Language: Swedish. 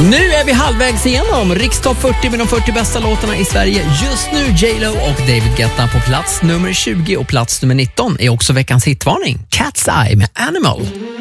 Nu är vi halvvägs igenom Rikstopp 40 med de 40 bästa låtarna i Sverige. Just nu J.Lo och David Guetta på plats nummer 20 och plats nummer 19 är också veckans hitvarning. Cat's Eye med Animal.